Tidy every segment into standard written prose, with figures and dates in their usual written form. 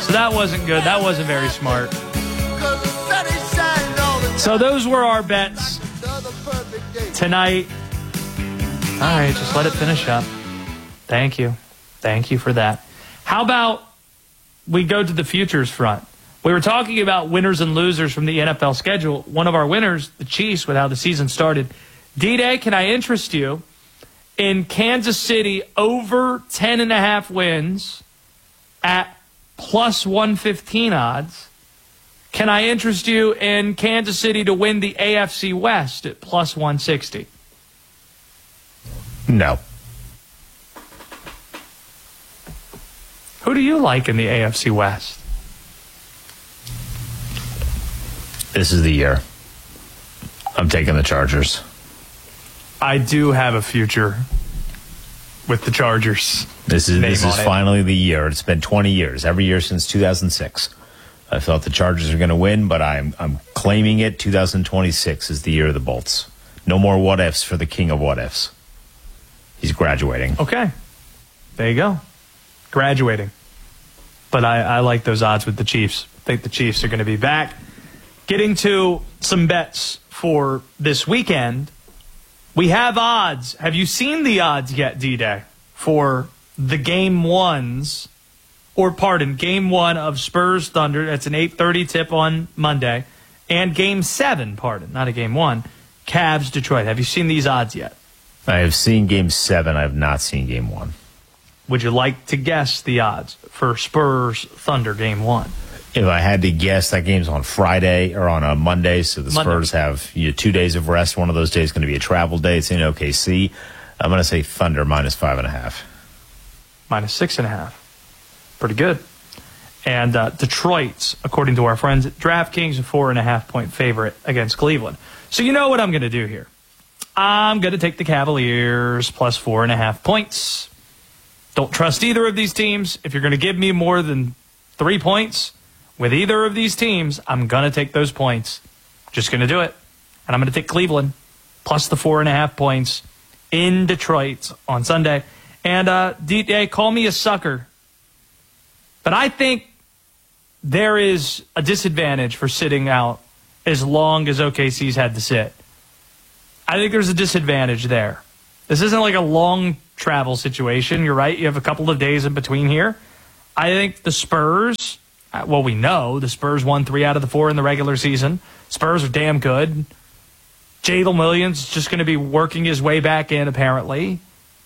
So that wasn't good. That wasn't very smart. So those were our bets tonight. All right, just let it finish up. Thank you. Thank you for that. How about we go to the futures front? We were talking about winners and losers from the NFL schedule. One of our winners, the Chiefs, with how the season started. D-Day, can I interest you in Kansas City over 10.5 wins at plus 115 odds? Can I interest you in Kansas City to win the AFC West at plus 160? No. Who do you like in the AFC West? This is the year. I'm taking the Chargers. I do have a future with the Chargers. This is finally the year. It's been 20 years, every year since 2006. I thought the Chargers are going to win, but I'm claiming it. 2026 is the year of the Bolts. No more what ifs for the king of what ifs. He's graduating. Okay. There you go. Graduating. But I like those odds with the Chiefs. I think the Chiefs are going to be back. Getting to some bets for this weekend. We have odds. Have you seen the odds yet, D-Day, for the game ones? Game 1 of Spurs Thunder. That's an 8:30 tip on Monday. And game 7, not a game 1, Cavs Detroit. Have you seen these odds yet? I have seen game 7. I have not seen game 1. Would you like to guess the odds for Spurs Thunder game 1? If I had to guess, that game's on Friday or on a Monday, so the Spurs have 2 days of rest. One of those days is going to be a travel day. It's in OKC. I'm going to say Thunder minus 5.5. Minus 6.5. Pretty good. And Detroit's, according to our friends at DraftKings, a 4.5-point favorite against Cleveland. So you know what I'm going to do here. I'm going to take the Cavaliers plus 4.5 points. Don't trust either of these teams. If you're going to give me more than 3 points with either of these teams, I'm going to take those points. Just going to do it. And I'm going to take Cleveland plus the 4.5 points in Detroit on Sunday. And DJ, call me a sucker, but I think there is a disadvantage for sitting out as long as OKC's had to sit. I think there's a disadvantage there. This isn't like a long travel situation. You're right. You have a couple of days in between here. I think the Spurs, well, we know the Spurs won 3 out of the 4 in the regular season. Spurs are damn good. Jalen Williams is just going to be working his way back in, apparently.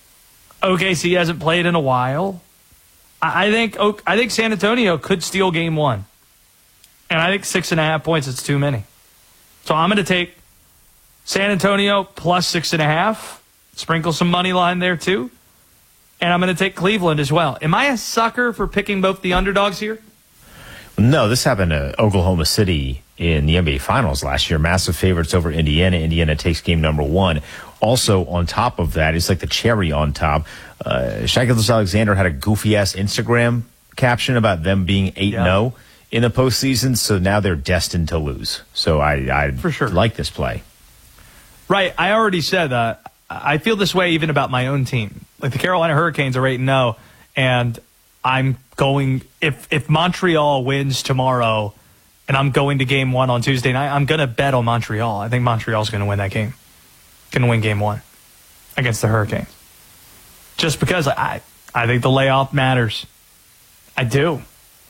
OKC hasn't played in a while. I think San Antonio could steal game 1. And I think 6.5 points is too many. So I'm going to take San Antonio plus 6.5. Sprinkle some money line there too. And I'm going to take Cleveland as well. Am I a sucker for picking both the underdogs here? No, this happened to Oklahoma City in the NBA Finals last year. Massive favorites over Indiana. Indiana takes game number 1. Also, on top of that, it's like the cherry on top. Shai Gilgeous-Alexander had a goofy-ass Instagram caption about them being 8-0 in the postseason, so now they're destined to lose. So I for sure like this play. Right. I already said I feel this way even about my own team. Like the Carolina Hurricanes are 8-0, and I'm going – if Montreal wins tomorrow and I'm going to game 1 on Tuesday night, I'm going to bet on Montreal. I think Montreal's going to win that game. Going to win game 1 against the Hurricanes. Just because I think the layoff matters. I do.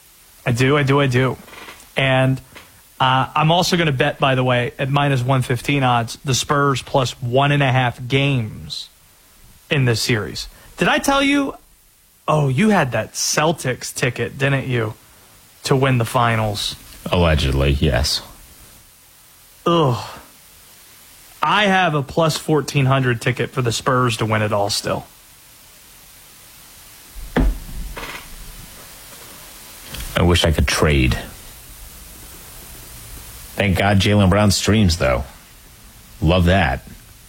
And I'm also going to bet, by the way, at minus 115 odds, the Spurs plus 1.5 games in this series. Did I tell you? Oh, you had that Celtics ticket, didn't you, to win the finals? Allegedly, yes. Ugh. I have a plus 1,400 ticket for the Spurs to win it all still. I wish I could trade. Thank God Jaylen Brown streams, though. Love that.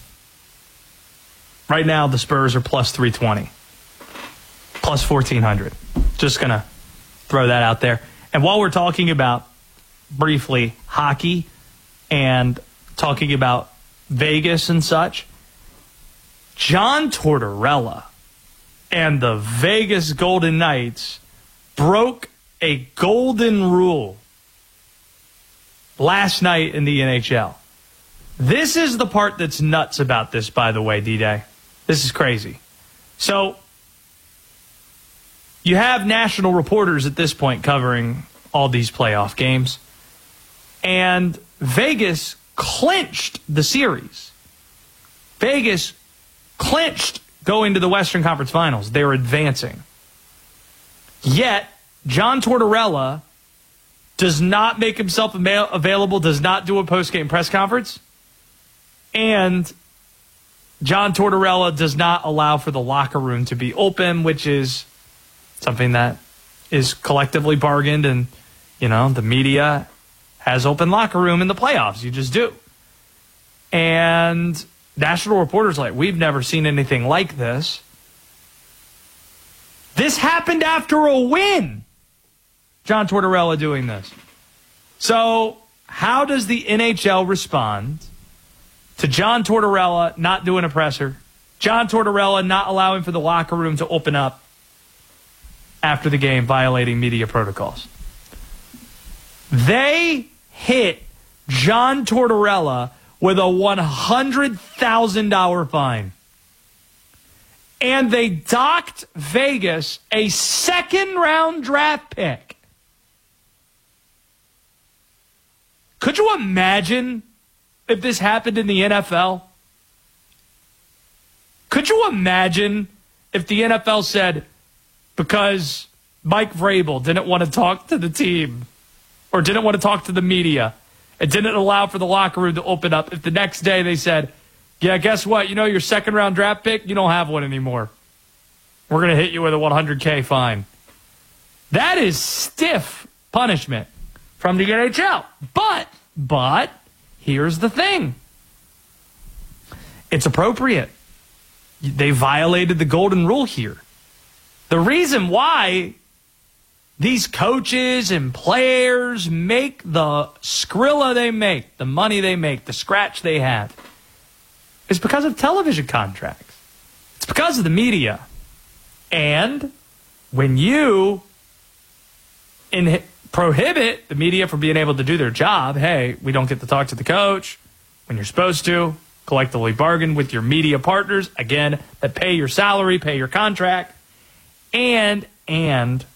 Right now, the Spurs are plus 320. Plus 1,400. Just going to throw that out there. And while we're talking about, briefly, hockey and talking about Vegas and such, John Tortorella and the Vegas Golden Knights broke a golden rule last night in the NHL. This is the part that's nuts about this, by the way, D-Day. This is crazy. So you have national reporters at this point covering all these playoff games. And Vegas clinched the series. Vegas clinched going to the Western Conference Finals. They're advancing. Yet, John Tortorella does not make himself available, does not do a post-game press conference, and John Tortorella does not allow for the locker room to be open, which is something that is collectively bargained, and, the media has open locker room in the playoffs. You just do. And national reporters are like, we've never seen anything like this. This happened after a win. John Tortorella doing this. So how does the NHL respond to John Tortorella not doing a presser, John Tortorella not allowing for the locker room to open up after the game, violating media protocols? They hit John Tortorella with a $100,000 fine. And they docked Vegas a second-round draft pick. Could you imagine if this happened in the NFL? Could you imagine if the NFL said, because Mike Vrabel didn't want to talk to the team or didn't want to talk to the media and didn't allow for the locker room to open up, if the next day they said, yeah, guess what? Your second-round draft pick, you don't have one anymore. We're going to hit you with a $100K fine. That is stiff punishment from the NHL. But here's the thing. It's appropriate. They violated the golden rule here. The reason why these coaches and players make the Skrilla they make, the money they make, the scratch they have, is because of television contracts. It's because of the media. And when you prohibit the media from being able to do their job, hey, we don't get to talk to the coach when you're supposed to, collectively bargain with your media partners, again, that pay your salary, pay your contract, and